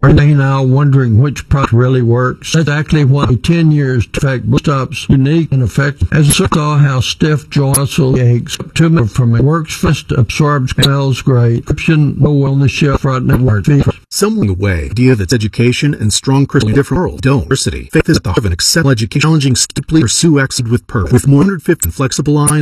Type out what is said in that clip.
Are they now wondering which product really works? That's exactly why 10 years to effect Bootstop's unique and effective. As you saw how stiff joint muscle aches, 2 minutes from it works fast, absorbs, smells great. Prescription, no on the shelf right network. Somewhere away, idea that's education and strong crystal in a different world. Don't. University. Faith is at the heart of an exceptional education, challenging, deeply pursue excellence with purpose. With more than 150 flexible lines.